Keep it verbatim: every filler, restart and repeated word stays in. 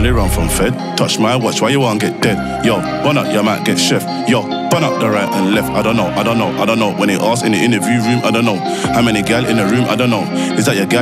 only run from Fed. Touch my watch, why you won't get dead? Yo, bun up, you might get chef. Yo, bun up the right and left. I don't know, I don't know, I don't know. When they ask in the interview room, I don't know. How many gal in the room, I don't know. Is that your gal?